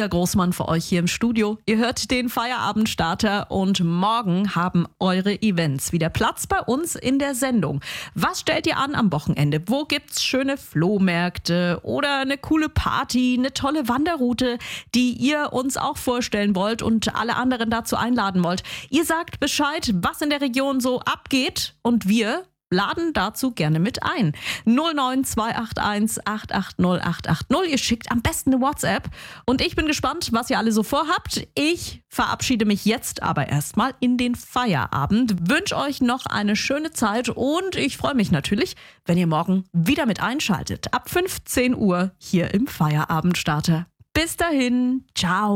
Julia Großmann für euch hier im Studio. Ihr hört den Feierabendstarter und morgen haben eure Events wieder Platz bei uns in der Sendung. Was stellt ihr an am Wochenende? Wo gibt's schöne Flohmärkte oder eine coole Party, eine tolle Wanderroute, die ihr uns auch vorstellen wollt und alle anderen dazu einladen wollt? Ihr sagt Bescheid, was in der Region so abgeht und wir laden dazu gerne mit ein. 09281 880 880. Ihr schickt am besten eine WhatsApp. Und ich bin gespannt, was ihr alle so vorhabt. Ich verabschiede mich jetzt aber erstmal in den Feierabend. Wünsche euch noch eine schöne Zeit und ich freue mich natürlich, wenn ihr morgen wieder mit einschaltet. Ab 15 Uhr hier im Feierabendstarter. Bis dahin, ciao.